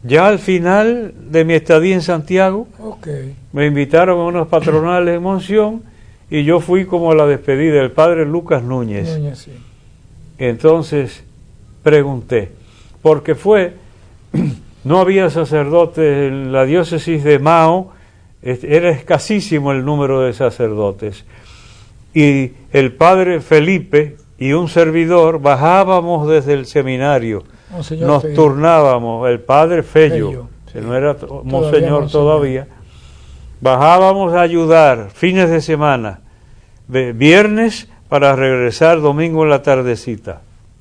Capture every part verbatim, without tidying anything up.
Ya al final de mi estadía en Santiago, Okay. me invitaron a unos patronales en Monción y yo fui como a la despedida del padre Lucas Núñez. Núñez, sí. Entonces pregunté, porque fue, no había sacerdotes en la diócesis de Mao, era escasísimo el número de sacerdotes. Y el padre Felipe y un servidor bajábamos desde el seminario, Monseñor nos Fello. turnábamos, el padre Fello, Fello, que sí. no era Todavía monseñor monseñor. todavía, bajábamos a ayudar fines de semana, de viernes para regresar domingo en la tardecita.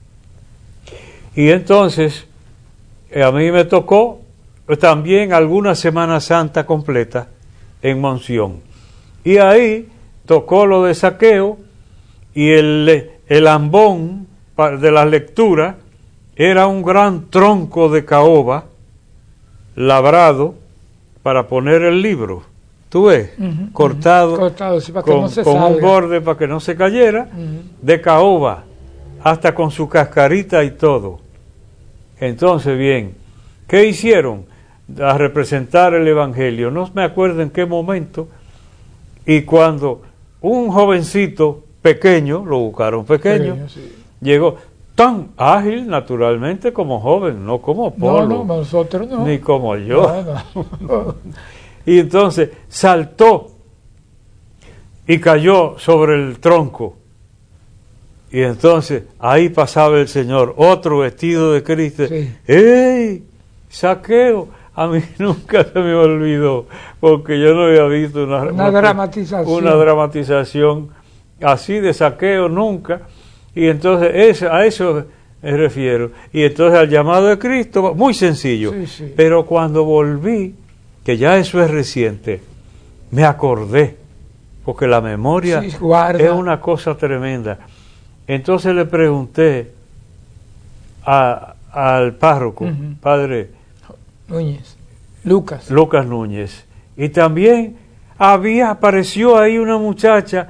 Y entonces eh, a mí me tocó también alguna Semana Santa completa en Monción. Y ahí tocó lo de saqueo y el, el ambón de la lectura era un gran tronco de caoba labrado para poner el libro. ¿Tú ves? Uh-huh, cortado, uh-huh. cortado sí, para que con, no se con salga. un borde para que no se cayera, Uh-huh. de caoba, hasta con su cascarita y todo. Entonces, bien, ¿qué hicieron? A representar el Evangelio. No me acuerdo en qué momento. Y cuando un jovencito pequeño, lo buscaron pequeño, Pequeño, sí. llegó tan ágil naturalmente como joven, no como Polo, No, no, nosotros no. ni como yo. No, no. Y entonces saltó y cayó sobre el tronco. Y entonces ahí pasaba el Señor, otro vestido de Cristo. Sí. ¡Ey! Saqueo. A mí nunca se me olvidó, porque yo no había visto una, Una dramatización. una dramatización así de saqueo nunca. Y entonces eso, a eso me refiero. Y entonces al llamado de Cristo, muy sencillo. Sí, sí. Pero cuando volví, que ya eso es reciente, me acordé, porque la memoria Sí, guarda. es una cosa tremenda. Entonces le pregunté a, al párroco, Uh-huh. padre Núñez. Lucas. Lucas Núñez, y también había, apareció ahí una muchacha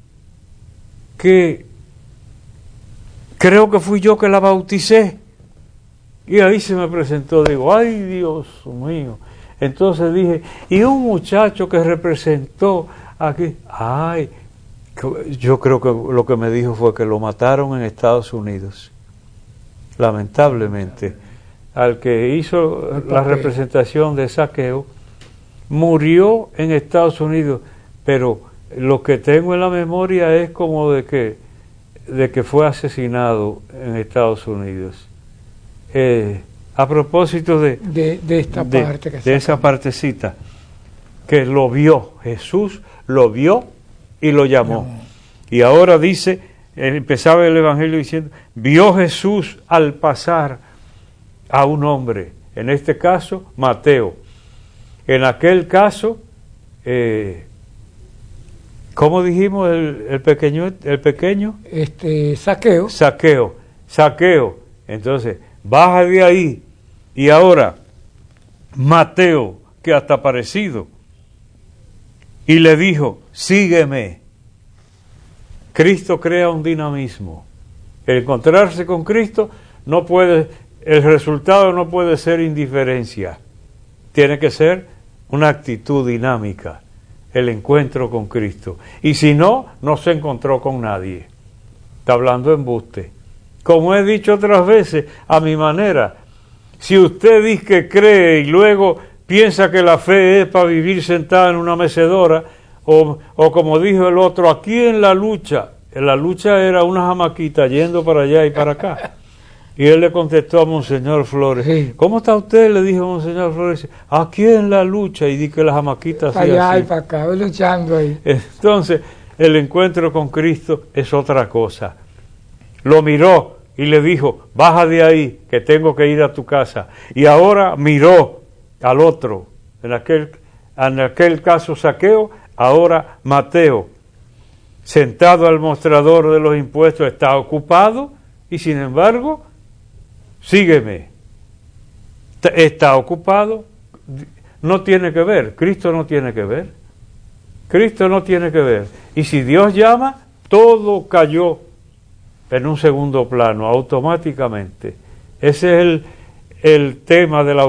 que creo que fui yo que la bauticé, y ahí se me presentó, digo, ay Dios mío. Entonces dije, y un muchacho que representó aquí, ay, yo creo que lo que me dijo fue que lo mataron en Estados Unidos, lamentablemente. Al que hizo la representación de saqueo, murió en Estados Unidos, pero lo que tengo en la memoria es como de que, de que fue asesinado en Estados Unidos. Eh, a propósito de, De, de esta de, parte. Que de esa partecita, que lo vio, Jesús lo vio y lo llamó. No. Y ahora dice, empezaba el Evangelio diciendo, vio Jesús al pasar a un hombre, en este caso Mateo, en aquel caso, eh, ¿cómo dijimos el, el pequeño? El pequeño Este, saqueo. Saqueo, saqueo. Entonces, baja de ahí. Y ahora, Mateo, que hasta parecido, y le dijo, sígueme. Cristo crea un dinamismo. El encontrarse con Cristo no puede... El resultado no puede ser indiferencia, tiene que ser una actitud dinámica, el encuentro con Cristo. Y si no, no se encontró con nadie. Está hablando embuste. Como he dicho otras veces, a mi manera, si usted dice que cree y luego piensa que la fe es para vivir sentado en una mecedora, o, o como dijo el otro, aquí en la lucha, en la lucha era una jamaquita yendo para allá y para acá. Y él le contestó a Monseñor Flores, Sí. ¿cómo está usted? Le dijo Monseñor Flores, aquí en la lucha, y di que las jamaquitas Para allá así. y para acá, luchando ahí. Entonces, el encuentro con Cristo es otra cosa. Lo miró y le dijo, baja de ahí, que tengo que ir a tu casa. Y ahora miró al otro, en aquel, en aquel caso Saqueo, ahora Mateo, sentado al mostrador de los impuestos, está ocupado y sin embargo... Sígueme. Está ocupado, no tiene que ver, Cristo no tiene que ver. Cristo no tiene que ver. Y si Dios llama, todo cayó en un segundo plano, automáticamente. Ese es el, el tema de la